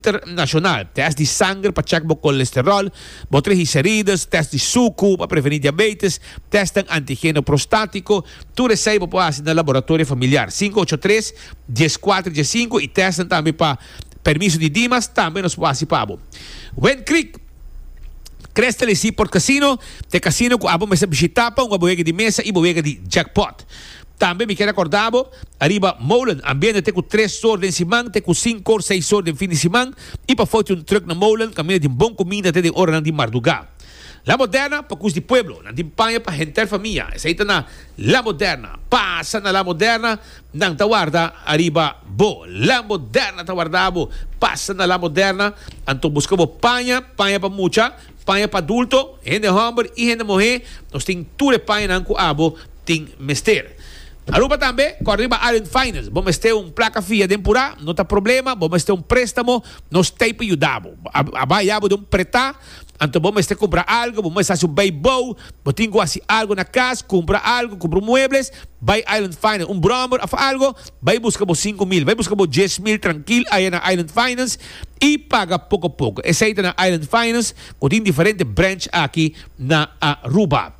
internacional. Test de sangue para checar o colesterol, triglicéridos, test de suco para prevenir diabetes, teste antígeno prostático. Tu recebe para fazer no laboratório familiar 583-1415 e testam também para permisso de Dimas, também nos pode para Wen Creek Crestel Seaport Casino, te casino com a bom mesa visitapa, uma boega de mesa e boega de jackpot. Também me quero acordar, arriba Molen, ambiente tem com 3 horas de semana, tem com 5 ou 6 horas de fim de semana, e para foto truck na Molen, caminho de bom comida até de hora de madrugada. La Moderna, para cus de pueblo, na timpanha para gente família. Essa aí na La Moderna. Passa na La Moderna, nang tawarda, arriba bo. La Moderna tawardabo, passa na La Moderna, anto buscamos panha para mucha, panha para adulto, gente homem e gente mulher, nós tem tudo panha nang ku abo, tem mester. Aruba também, com arriba Island Finance. Vamos ter placa fia de empurrar, não tem problema. Vamos ter préstamo, nós temos que ajudar. Abaiabo de pretar, então vamos ter que comprar algo, vamos fazer beibo, botinho assim algo na casa, comprar algo, comprar muebles, vai Island Finance, brommer, algo, vai buscar 5 mil, vai buscar 10 mil tranquilo aí na Island Finance e paga pouco a pouco. Essa aí na Island Finance, com diferentes branch aqui na Aruba.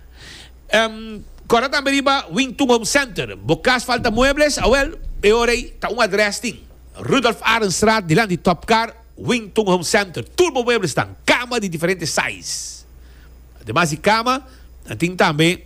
Agora também riba Wingtung Home Center. Bokas falta muebles, awel, eorei, ta addressing. Rudolf Arenstraat, dilan de Top Car, Wingtung Home Center. Turbo muebles estão, cama de diferentes sizes. Ademais de cama, tem também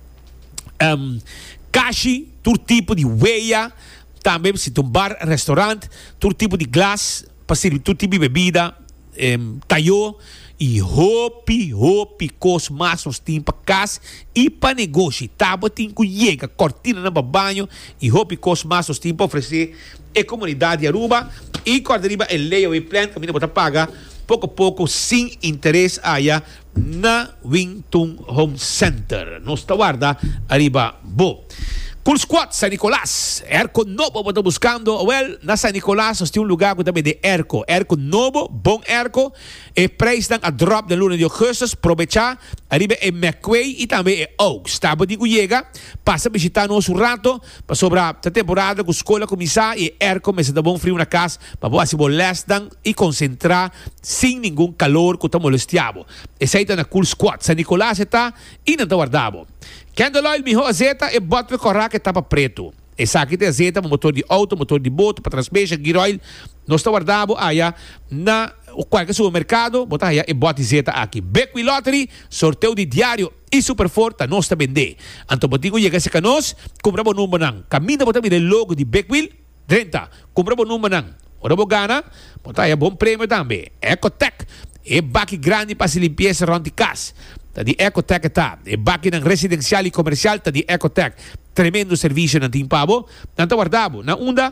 kashi, todo tipo de weia, também se um bar, restaurante, todo tipo de glass, para servir todo tipo de bebida, tayo, e hopi cos mais nos tem para casa e para negócio. Tábua tem que chega, cortina na banho e hopi cos mais nos tem para oferecer a comunidade de Aruba e quando arriba é layaway plan, que a gente paga pouco a pouco sem interesse aí na Wingtung Home Center. Nós está guarda arriba bo. Cool Squad, San Nicolás. Erco novo, estou buscando. Well, na San Nicolás, nós temos lugar também de Erco. Erco novo, bom Erco. E preço a drop de luna de agosto. Aproveitar. Arriba é McQuay e também é Oaks. Sábado de chega, passa a visitar nosso rato. Para sobre a temporada com a escola começar. E Erco, mas dá bom frio na casa. Para você se molestar e concentrar sem nenhum calor que está molestando. Esse aí está na Cool Squad. San Nicolás está e não está guardado. Candle Oil, miho azeta e bota corra que tapa preto. Essa aqui tem azeta, motor de auto, motor de boto, para transmission, gear oil. Nós está guardado aí na qualquer supermercado, botar aí e bota azeta aqui. Beckway Lottery, sorteio de diário e superforte, nós está vender. Então, botigo chega a nós, compramos o número não. Caminha botar o logo de Beckway, 30. Compramos o número não. Ora, vou ganhar, botar aí bom prêmio também. Ecotec, e baque grande para se limpeza around the casa. Tá de Ecotec tá. E baki ng residencial e comercial tá de Ecotec. Tremendo serviço na Timpabo. Nanta guardabo. Na unda,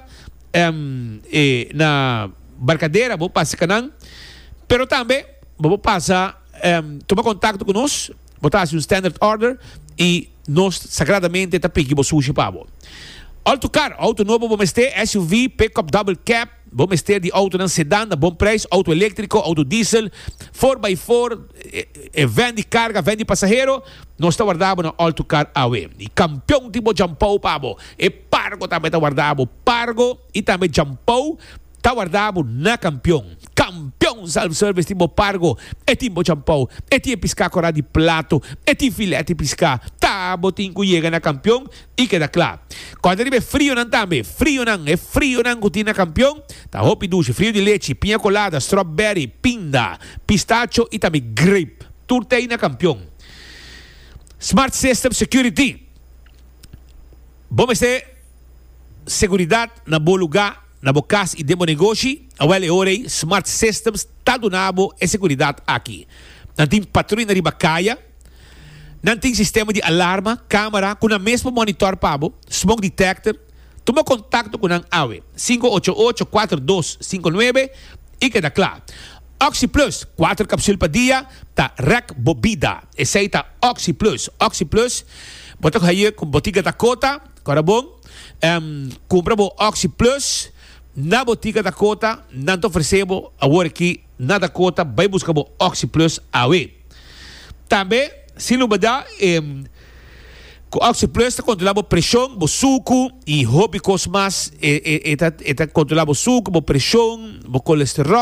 na barcadeira, vou passar canang. Pero também, vou passar, tomar contato conosco, botar um standard order e nós, sagradamente, tá pegando sushi pabo. Auto car, auto novo, vamos ter SUV, pickup double cab, vamos ter de auto ng sedan, na bom preço, auto elétrico, auto diesel, 4x4, van de carga, van de passageiro, nós está guardado na auto car AWE. E campeão tipo Jampou, pabo, e Pargo também está guardado, Pargo e também Jampou, está guardado na campeão. Campeão self-service tipo Pargo, e tipo Jampou, e tipo piscar cora de plato, e tipo filete piscar, tá botinho que chega na campeão e queda claro. Quando arriva frio não também, frio não que na campeão, tá hopi duche, frio de leite, pinha colada, strawberry, pinda, pistacho e também grape, tudo aí na campeão. Smart System Security, vamos ter segurança na bom lugar, na boa casa e demo negócio, awele orei, Smart Systems, tá do nabo e segurança aqui. Não tem patrulha na ribacaia, não tem sistema de alarma, câmera, com a mesma monitor pabo, smoke detector, toma contato com a AWE, 588-4259 e queda claro. Oxy Plus, 4 cápsulas por dia, tá rec bobida. Esse aí tá Oxy Plus. Oxy Plus, bota aí com botiga da Cota, agora bom, compramos Oxy Plus, na botiga da Cota, não te oferecemos agora aqui na Dakota, vai buscar Oxy Plus AWE. Também, se não dá, Oxyplus controla a pressão, o suco e hobby cos mais controla o suco, a pressão, o colesterol.